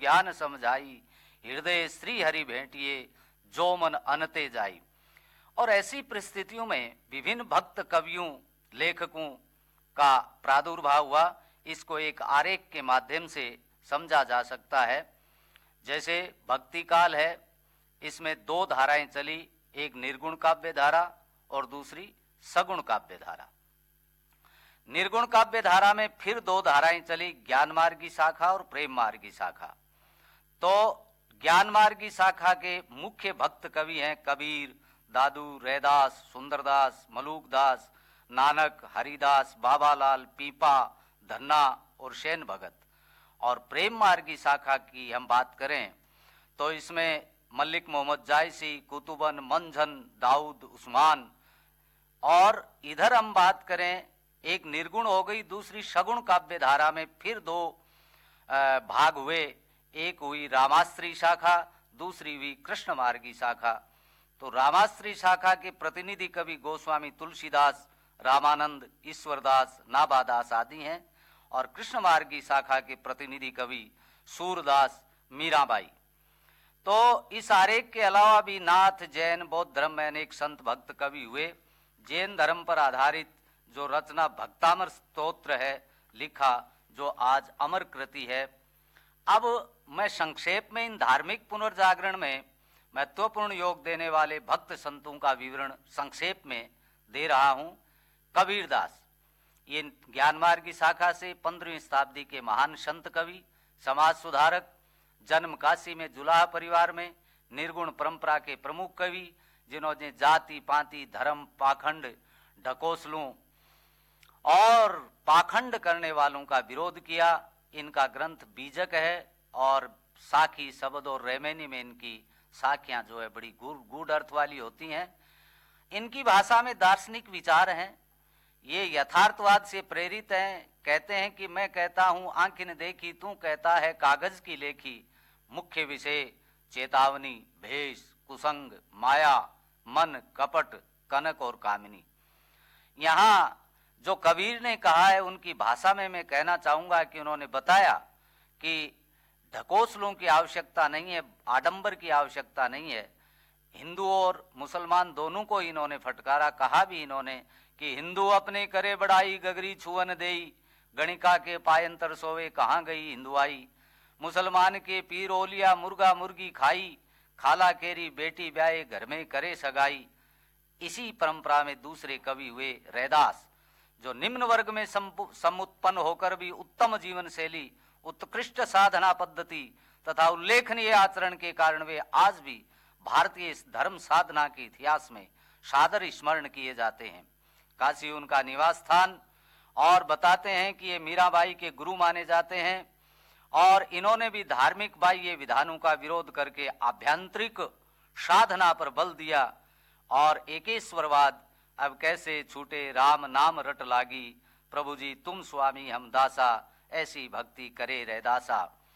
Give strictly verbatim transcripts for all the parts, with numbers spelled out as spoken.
ज्ञान समझाई, हृदय श्री हरि भेंटिए, जो मन अनते जाई। और ऐसी परिस्थितियों में विभिन्न भक्त कवियों लेखकों का प्रादुर्भाव हुआ। इसको एक आरेख के माध्यम से समझा जा सकता है। जैसे भक्ति काल है, इसमें दो धाराएं चली, एक निर्गुण काव्य धारा और दूसरी सगुण काव्य धारा। निर्गुण काव्य धारा में फिर दो धाराएं चली, ज्ञान मार्गी शाखा और प्रेम मार्गी शाखा। तो ज्ञान मार्गी शाखा के मुख्य भक्त कवि हैं कबीर, दादू, रैदास, सुंदरदास, मलूकदास, नानक, हरिदास, बाबालाल, पीपा, धन्ना और शैन भगत। और प्रेम मार्गी शाखा की हम बात करें तो इसमें मलिक मोहम्मद जायसी, कुतुबन, मंझन, दाऊद, उस्मान। और इधर हम बात करें, एक निर्गुण हो गई, दूसरी सगुण काव्य धारा में फिर दो भाग हुए। एक हुई रामाश्री शाखा, दूसरी हुई कृष्ण मार्गी शाखा। तो रामाश्री शाखा के प्रतिनिधि कवि गोस्वामी तुलसीदास, रामानंद, ईश्वरदास, नाभादास आदि हैं। और कृष्ण मार्गी शाखा के प्रतिनिधि कवि सूरदास, मीराबाई। तो इस आरेख के अलावा भी नाथ, जैन, बौद्ध धर्म में अनेक संत भक्त कवि हुए। जैन धर्म पर आधारित जो रचना भक्तामर स्तोत्र है लिखा, जो आज अमर कृति है। अब मैं संक्षेप में इन धार्मिक पुनर्जागरण में महत्वपूर्ण योग देने वाले भक्त संतों का विवरण संक्षेप में दे रहा हूं। कबीरदास, ये ज्ञान मार्गी शाखा से पंद्रहवीं शताब्दी के महान संत कवि, समाज सुधारक, जन्म काशी में जुलाहा परिवार में, निर्गुण परंपरा के प्रमुख कवि, जिन्होंने जाति पाति धर्म पाखंड ढकोसलों और पाखंड करने वालों का विरोध किया। इनका ग्रंथ बीजक है और साखी शब्द और रेमेनी में इनकी साखियां जो है बड़ी गूढ़ अर्थ वाली होती हैं। इनकी भाषा में दार्शनिक विचार हैं, ये यथार्थवाद से प्रेरित हैं। कहते हैं कि मैं कहता हूं आंखी ने देखी, तू कहता है कागज की लेखी। मुख्य विषय चेतावनी, भेष, कुसंग, माया, मन, कपट, कनक और कामिनी। यहाँ जो कबीर ने कहा है उनकी भाषा में मैं कहना चाहूंगा कि उन्होंने बताया कि ढकोसलों की आवश्यकता नहीं है, आडंबर की आवश्यकता नहीं है। हिंदू और मुसलमान दोनों को इन्होंने फटकारा। कहा भी इन्होंने कि हिंदू अपने करे बड़ाई, गगरी छुअन देई, गणिका के पायंतर सोवे कहाँ गई हिंदुआई। मुसलमान के पीर ओलिया मुर्गा मुर्गी खाई, खाला केरी बेटी ब्याए घर में करे सगाई। इसी परंपरा में दूसरे कवि हुए रैदास, जो निम्न वर्ग में समुत्पन्न होकर भी उत्तम जीवन शैली, उत्कृष्ट साधना पद्धति तथा उल्लेखनीय आचरण के कारण वे आज भी भारतीय धर्म साधना के इतिहास में सादर स्मरण किए जाते हैं। काशी उनका निवास स्थान, और बताते हैं कि ये मीराबाई के गुरु माने जाते हैं। और इन्होंने भी धार्मिक बाह्य विधानों का विरोध करके आभ्यंतरिक साधना पर बल दिया। और एकेश्वरवाद अब कैसे छूटे, राम नाम रट लागी, प्रभु जी तुम स्वामी हम दासा, ऐसी भक्ति करे रैदासा।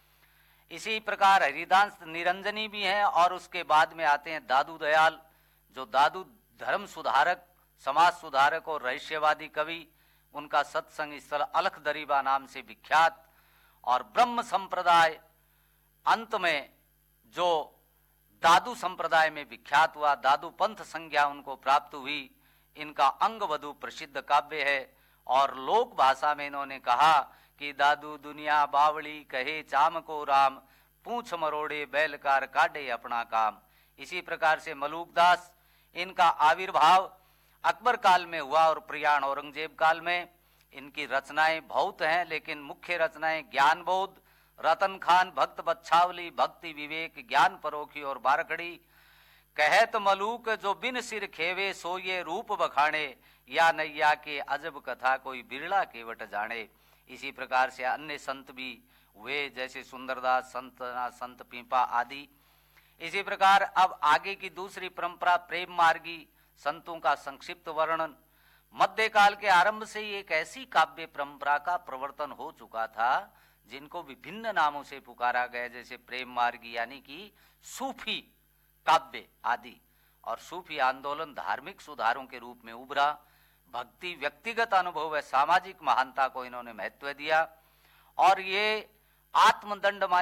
इसी प्रकार हरिदास निरंजनी भी हैं। और उसके बाद में आते हैं दादू दयाल, जो दादू धर्म सुधारक, समाज सुधारक और रहस्यवादी कवि। उनका सत्संग स्थल अलख दरीबा नाम से विख्यात। और ब्रह्म संप्रदाय अंत में जो दादू संप्रदाय में विख्यात हुआ, दादू पंथ संज्ञा उनको प्राप्त हुई। इनका अंगवधु प्रसिद्ध काव्य है। और लोक भाषा में इन्होंने कहा कि दादू दुनिया बावली कहे चाम को राम, पूछ मरोड़े बैलकार काटे अपना काम। इसी प्रकार से मलूकदास, इनका आविर्भाव अकबर काल में हुआ और प्रयाण औरंगजेब काल में। इनकी रचनाएं बहुत हैं, लेकिन मुख्य रचनाएं ज्ञान बोध, रतन खान, भक्त बच्छावली, भक्ति विवेक, ज्ञान परोखी और बारकड़ी। कहत मलूक जो बिन सिर खेवे सोये रूप बखाणे, या नैया के अजब कथा कोई बिरला केवट जाने। इसी प्रकार से अन्य संत भी हुए, जैसे सुंदरदास, संत संत पीपा आदि। इसी प्रकार अब आगे की दूसरी परंपरा प्रेम मार्गी संतों का संक्षिप्त वर्णन। मध्यकाल के आरंभ से ही एक ऐसी काव्य परंपरा का प्रवर्तन हो चुका था जिनको विभिन्न नामों से पुकारा गया, जैसे प्रेम मार्गी यानी कि सूफी काव्य आदि। और सूफी आंदोलन धार्मिक सुधारों के रूप में उभरा। भक्ति व्यक्तिगत अनुभव व सामाजिक महानता को इन्होंने महत्व दिया। और ये आत्मदंड